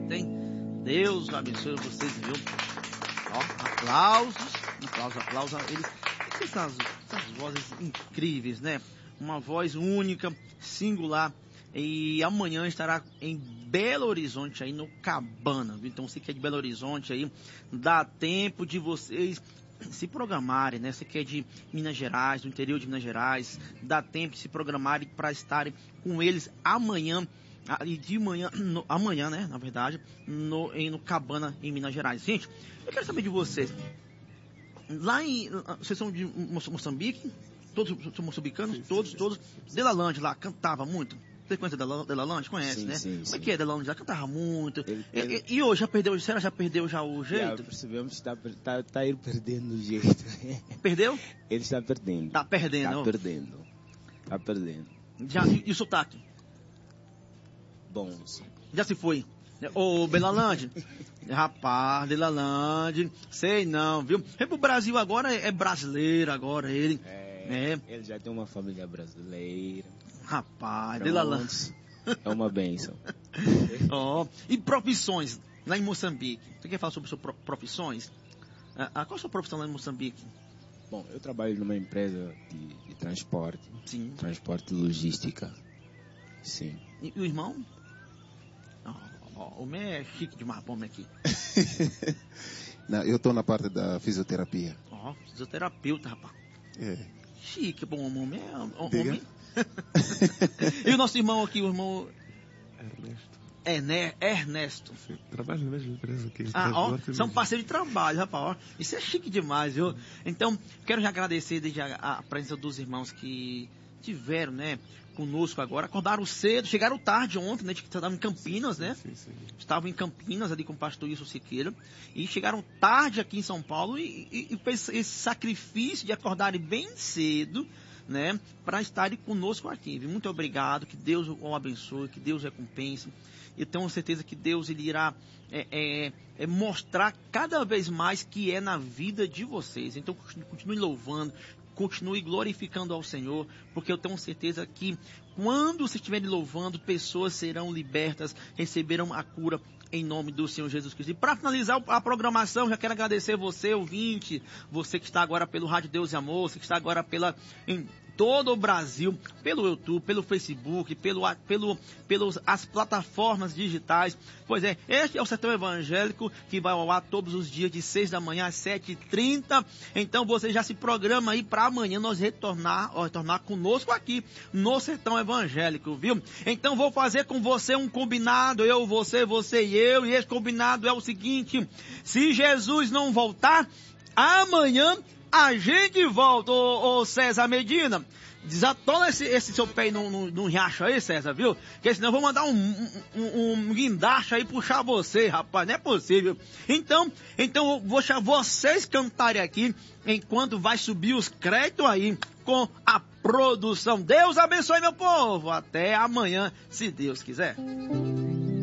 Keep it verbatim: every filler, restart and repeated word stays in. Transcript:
bonita, hein? Deus abençoe vocês, viu? Ó, aplausos, aplausos, aplausos. Eles, essas, essas vozes incríveis, né? Uma voz única, singular. E amanhã estará em Belo Horizonte, aí no Cabana, viu? Então você que é de Belo Horizonte aí, dá tempo de vocês se programarem, né? Você que é de Minas Gerais, do interior de Minas Gerais, dá tempo de se programarem para estarem com eles amanhã, e de manhã, no, amanhã, né? Na verdade, no, em, no Cabana, em Minas Gerais. Gente, eu quero saber de vocês. Lá em... Vocês são de Moçambique? Todos são moçambicanos? Sim, todos, sim, todos. Sim. Delalande lá, cantava muito. Você conhece Delalande? Conhece, sim, né? Sim, Como sim. é que é Delalande? Já cantava muito. Ele, ele... E, e hoje já perdeu, será já perdeu já o jeito? Já percebemos que está tá, tá ele perdendo o jeito. Perdeu? Ele está perdendo. Está perdendo. Está perdendo. Está perdendo. Já, e, e o sotaque? Bom, sim. Já se foi. Ô, Delalande. Rapaz, Delalande. Sei não, viu? Vem pro Brasil agora, é brasileiro agora ele. É, é. Ele já tem uma família brasileira. Rapaz, Delalande. É uma bênção. Oh, e profissões lá em Moçambique? Você quer falar sobre suas profissões? Ah, qual a sua profissão lá em Moçambique? Bom, eu trabalho numa empresa de, de transporte. Sim. Transporte e logística. Sim. E, e o irmão? Oh, oh, o meu é chique demais, homem aqui. Não, eu estou na parte da fisioterapia. Ó, oh, fisioterapeuta, rapaz. É. Chique, bom homem. É, homem. E o nosso irmão aqui, o irmão... Ernesto. Erne... Ernesto. Sim, trabalha na mesma empresa que Ah, ó, são parceiros de trabalho, rapaz. Ó. Isso é chique demais, viu? Então, quero já agradecer desde a, a presença dos irmãos que tiveram, né, conosco agora. Acordaram cedo, chegaram tarde ontem, né? Estavam em Campinas, né? Sim, sim. Estavam em Campinas, ali com o pastor Wilson Siqueira. E chegaram tarde aqui em São Paulo e, e, e fez esse sacrifício de acordarem bem cedo, né, para estarem conosco aqui. Viu? Muito obrigado, que Deus o abençoe, que Deus recompense. Eu tenho certeza que Deus ele irá é, é, é mostrar cada vez mais que é na vida de vocês. Então continue louvando, continue glorificando ao Senhor, porque eu tenho certeza que quando vocês estiverem louvando, pessoas serão libertas, receberão a cura em nome do Senhor Jesus Cristo. E para finalizar a programação, já quero agradecer você, ouvinte, você que está agora pelo Rádio Deus e Amor, você que está agora pela... Em, todo o Brasil, pelo YouTube, pelo Facebook, pelo, pelo, pelas as plataformas digitais. Pois é, este é o Sertão Evangélico, que vai ao ar todos os dias de seis da manhã às sete e trinta. Então você já se programa aí para amanhã nós retornar, ó, retornar conosco aqui no Sertão Evangélico, viu? Então vou fazer com você um combinado, eu, você, você e eu, e esse combinado é o seguinte: se Jesus não voltar, amanhã a gente volta, ô, ô César Medina. Desatola esse, esse seu pé no, no, no riacho aí, César, viu? Porque senão eu vou mandar um, um, um guindaste aí puxar você, rapaz. Não é possível. Então, então eu vou deixar vocês cantarem aqui, enquanto vai subir os créditos aí com a produção. Deus abençoe, meu povo. Até amanhã, se Deus quiser.